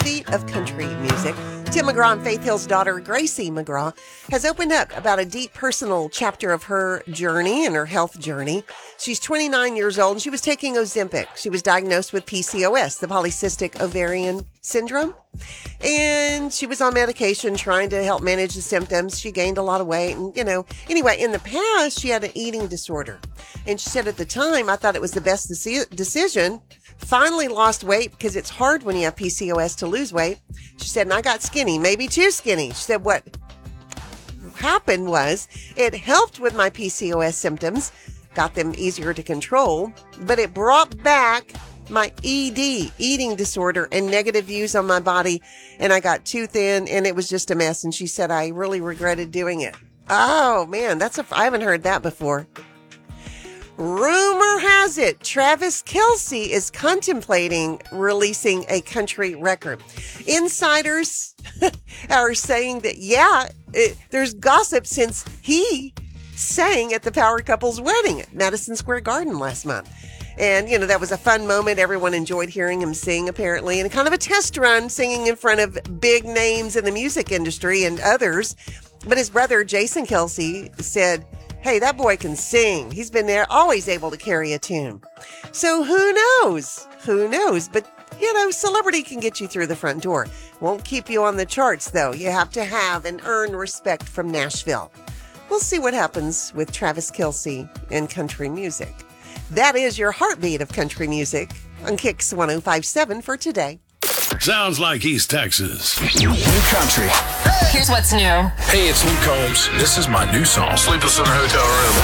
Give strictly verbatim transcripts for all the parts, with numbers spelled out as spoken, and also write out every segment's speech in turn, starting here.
heartbeat of country music. Tim McGraw and Faith Hill's daughter, Gracie McGraw, has opened up about a deep personal chapter of her journey and her health journey. She's twenty-nine years old and she was taking Ozempic. She was diagnosed with P C O S, the polycystic ovarian syndrome. And she was on medication trying to help manage the symptoms. She gained a lot of weight. And, you know, anyway, in the past, she had an eating disorder. And she said at the time, I thought it was the best deci- decision. Finally lost weight because it's hard when you have P C O S to lose weight. She said, and I got skinny, maybe too skinny. She said, what happened was it helped with my P C O S symptoms, got them easier to control, but it brought back my E D, eating disorder, and negative views on my body. And I got too thin and it was just a mess. And she said, I really regretted doing it. Oh man, that's a, I haven't heard that before. Rumor has it, Travis Kelce is contemplating releasing a country record. Insiders are saying that, yeah, it, there's gossip since he sang at the power couple's wedding at Madison Square Garden last month. And, you know, that was a fun moment. Everyone enjoyed hearing him sing, apparently, and kind of a test run singing in front of big names in the music industry and others. But his brother, Jason Kelce, said, hey, that boy can sing. He's been there, always able to carry a tune. So who knows? Who knows? But, you know, celebrity can get you through the front door. Won't keep you on the charts, though. You have to have and earn respect from Nashville. We'll see what happens with Travis Kelce and country music. That is your heartbeat of country music on Kicks one oh five point seven for today. Sounds like East Texas. New country. Here's what's new. Hey, it's Luke Combs. This is my new song, Sleepless in a Hotel Room.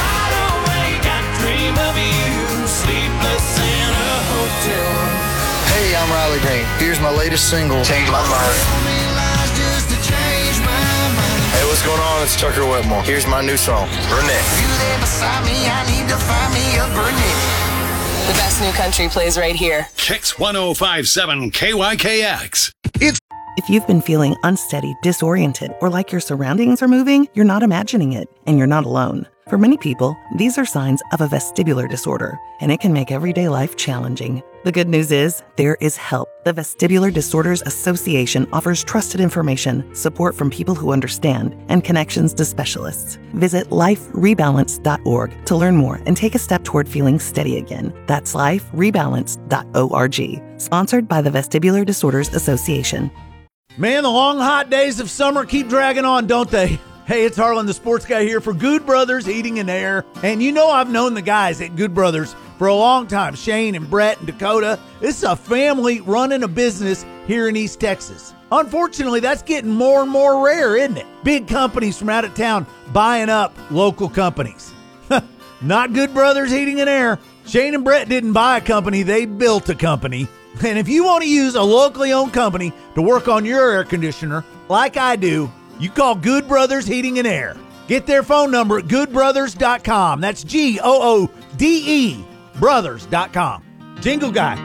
Hey, I'm Riley Green. Here's my latest single, Change My Mind. Hey, what's going on? It's Tucker Wetmore. Here's my new song, Burnett. The best new country plays right here. Kicks one oh five point seven K Y K X. It's If you've been feeling unsteady, disoriented, or like your surroundings are moving, you're not imagining it, and you're not alone. For many people, these are signs of a vestibular disorder, and it can make everyday life challenging. The good news is, there is help. The Vestibular Disorders Association offers trusted information, support from people who understand, and connections to specialists. Visit life rebalance dot org to learn more and take a step toward feeling steady again. That's life rebalance dot org. Sponsored by the Vestibular Disorders Association. Man, the long, hot days of summer keep dragging on, don't they? Hey, it's Harlan, the sports guy here for Good Brothers Heating and Air. And you know I've known the guys at Good Brothers for a long time, Shane and Brett and Dakota. This is a family running a business here in East Texas. Unfortunately, that's getting more and more rare, isn't it? Big companies from out of town buying up local companies. Not Good Brothers Heating and Air. Shane and Brett didn't buy a company, they built a company. And if you want to use a locally owned company to work on your air conditioner, like I do, you call Good Brothers Heating and Air. Get their phone number at good brothers dot com. That's G O O D E brothers dot com. Jingle Guy.